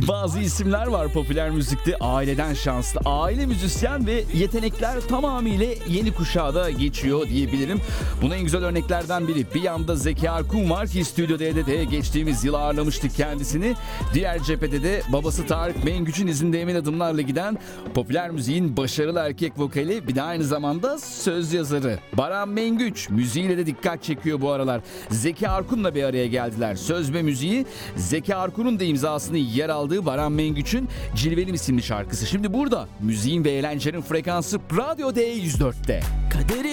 Bazı isimler var popüler müzikte aileden şanslı. Aile müzisyen ve yetenekler tamamıyla yeni kuşağa da geçiyor diyebilirim. Buna en güzel örneklerden biri. Bir yanda Zeki Arkun var ki Stüdyo D'de geçtiğimiz yıl ağırlamıştık kendisini. Diğer cephede de babası Tarık Mengüç'ün izinde emin adımlarla giden popüler müziğin başarılı erkek vokali, bir de aynı zamanda söz yazarı Baran Mengüç. Müziğiyle de dikkat çekiyor bu aralar. Zeki Arkun'la bir araya geldiler. Söz ve müziği Zeki Arkun'un da imzasını yer aldığı Baran Mengüç'ün Cilvelim isimli şarkısı. Şimdi burada müziğin ve eğlencenin frekansı Radyo D104'te. Kaderim